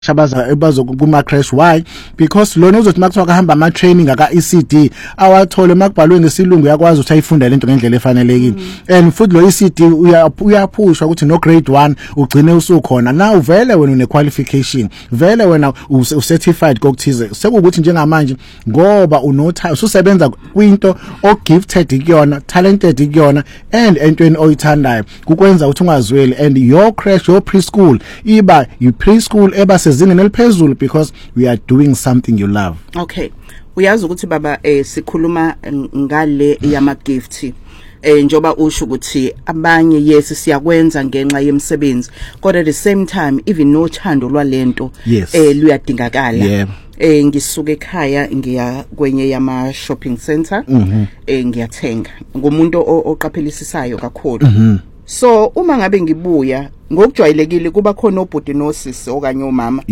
shabaza kuma crash. Why? Because lona uzothi makuthiwa kahamba ama training aka ECD awathole makubhalwe ngesilungu yakwazi ukuthi ayifunda lento ngendlela efanelekile. And futhi lo ECD uyaphusha ukuthi no grade 1 ugcine usukhona. Now vele wena une qualification, vele wena certified kokuthize. Sekukuthi njengamanje ngoba unotha ususebenza kwinto ogifted ikuyona, talented ikuyona and entweni oyithandayo kukwenza ukuthi ungazweli. And your crash, your preschool iba you preschool eba sezingeni eliphezulu because we are doing something you love. Okay, uyazi ukuthi baba sikhuluma ngale yama gift njoba usho ukuthi abanye yes siyakwenza ngenxa yemsebenzi kodwa at the same time even nothando lwalento luyadingakala. Ngisuka ekhaya ngiya kwenye yama shopping center ngiyathenga ngumuntu oqaphelisisayo kakhulu. So uma ngabe ngibuya ngokujwayelekile kuba khona obhuti nosisi okanye omama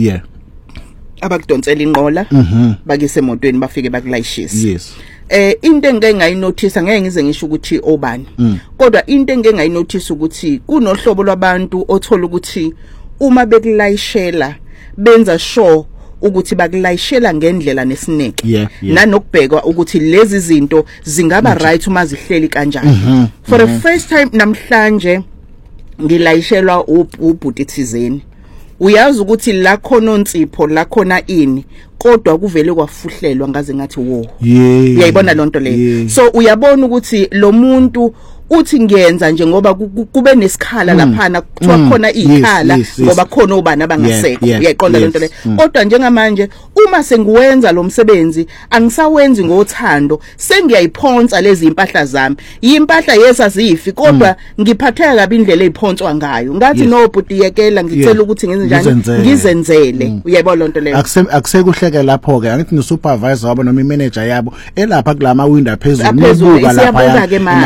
abakudonsela inqola bakise emotweni bafike bakulayishisa. Into engeke ngayinotice ngeke ngize ngisho ukuthi obani kodwa into engeke ngayinotice ukuthi kunohlobo lwabantu othola ukuthi uma bekulayishela benza sure ukuthi bakulayishela ngendlela nesineke nanokubheka ukuthi lezi zinto zingaba right uma zihleli kanjani. For the first time namhlanje ngilayishelwa ubhuti thizeni uyazi ukuthi la khona onsipho la khona ini kodwa kuvele kwafuhlelwa ngaze ngathi wo uyayibona lonto le. So uyabona ukuthi lo muntu uthi ngiyenza nje ngoba kube nesikhala laphana kuthiwa khona ikhala ngoba khona ubani abangasekho uyayiqonda lonto le. Kodwa njengamanje uma sengiwenza lo msebenzi angisawenzi ngothando sengiyayiphonsa lezi impahla zami impahla yesazifi kodwa ngiphatheka kabi indlela eziphonswa ngayo ngathi no bhuti yekela ngicela ukuthi ngenze njani ngizenzele uyayibona lonto le. Akusekuhleke lapho ke angithi no supervisor wabo noma imanager yabo elapha kulama window phezulu nebuka lapha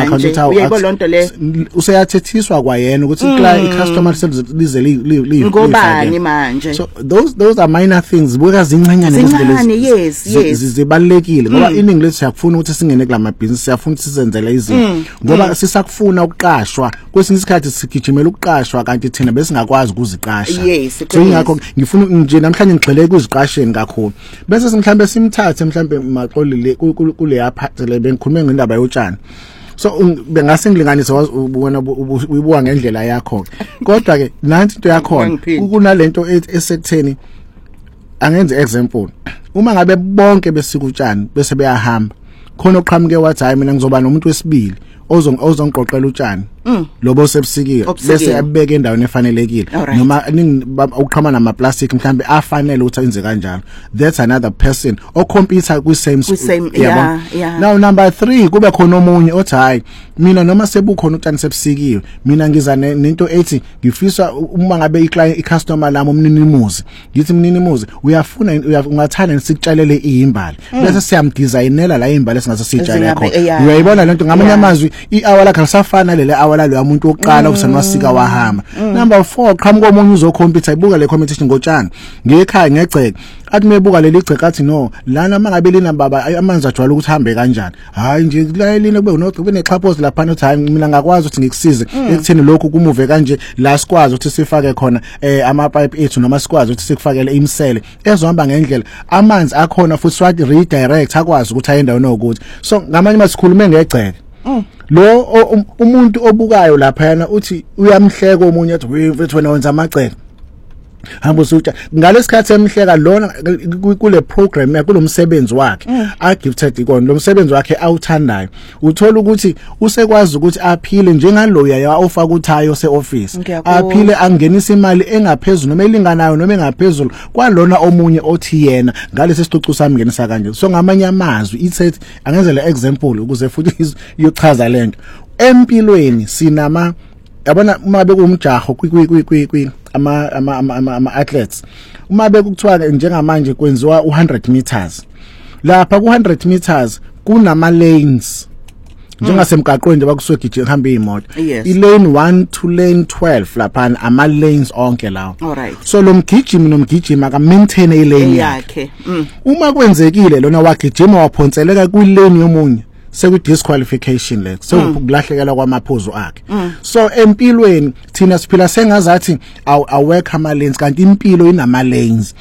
ya lonto le useyathethiswa kwayena ukuthi i-customer service lize ngobani manje. So those are minor things buka zincanyane zibalekile ngoba iningi lethu siyafuna ukuthi singene kulama business siyafuna ukuthi sizenzele izinto ngoba sisakufuna ukuqashwa kwesinye isikhathi sigijimela ukuqashwa kanti thina besingakwazi ukuziqasha. So ingakho ngifuna nje namhlanje ngigxile kuziqasheni kakhulu bese mhlambe simthathe mhlambe maqolile kule yapha le bengikhulume ngendaba yotshani. So bengase ngilinganise wena uyibuka ngendlela yakho kodwa ke nanti into yakho kunalento esekutheni angenze example uma ngabe bonke besikutshani bese beyahamba khona oqhamuke wathi hayi mina ngizoba nomuntu wesibili ozongiqoqela utshani lobo sebsikile bese abeke endaweni efanelekile noma uqhama nama plastic mhlambe afanele ukuthi enze kanjalo. That's another person o compete ku same Now number 3 kube khona omunye othi hayi mina noma sebukhona utshani sebsikiwe mina ngiza nento ethi ngifisa uma ngabe i-customer lami umninimuzi ngithi mninimuzi uyafuna ungathanda nisikutshalele iyimbali bese siyamdesignela la iyimbali esingase sijale khona. Uyayibona lento ngamanye amazwi i-hour lakhe lisafana lele hour la lo umuntu oqala usanwasika wahamba. Number 4 qhamuka omunye uzokhompyutha ibuka le competition ngotshani ngekhaya ngegceke athi mebuka leli gceke athi no lana mangabe lina baba amanzi ajwayele ukuthi hambe kanjani hayi nje layelina kube nexhaphozi lapha uthi hayi mina ngakwazi ukuthi ngikusize ekutheni lokhu kumuve kanje la sikwazi ukuthi sifake khona ama pipe ethu noma sikwazi ukuthi sikufakele imsele ezohamba ngendlela amanzi akhona futhi swati redirect akwazi ukuthi ayenda nokuthi. So ngamanye masikhulume ngegceke lo umuntu obukayo lapha yana uthi uyamhleka omunye athi mfethu wena wenza amagceke hamba usutsha ngalesikhathi emhleka lona kule program yakho lomsebenzi wakhe agifted ikona lo msebenzi wakhe awuthandayo uthola ukuthi usekwazi ukuthi aphile njengaloya ya offer kuthayo seoffice aphile angenisa imali engaphezulu noma elinganayo noma engaphezulu kwalona omunye othi yena ngalesi sicucu sami ngenisa kanje. So ngamanye amazwi ithi angenze le example ukuze futhi iyochaza lento empilweni sinama yabona uma bekumjaho ama athletes uma bekuthiwa njengamanje kwenziwa 100 meters lapha ku 100 meters kunama lanes njengasemgaqweni nje bakuswegije ehambe imoto ilane 1 to lane 12 lapha ama lanes onke lawo. So lo mgijimi nomgijima aka maintain ilane yakhe uma kwenzekile lona wagijima waphonseleka kwilane yomunye seku disqualification le sokulahlekelwa kwamaphuzu akhe. So empilweni thina siphila sengazathi awekho ama lanes kanti impilo inama lanes.